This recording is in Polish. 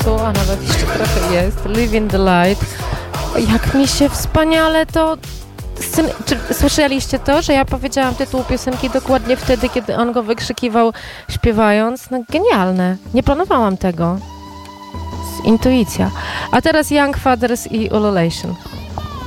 czasu, a nawet jeszcze trochę jest, Live in the Light. Jak mi się wspaniale to... Czy słyszeliście to, że ja powiedziałam tytuł piosenki dokładnie wtedy, kiedy on go wykrzykiwał śpiewając? No genialne. Nie planowałam tego. Intuicja. A teraz Young Fathers i Ululation.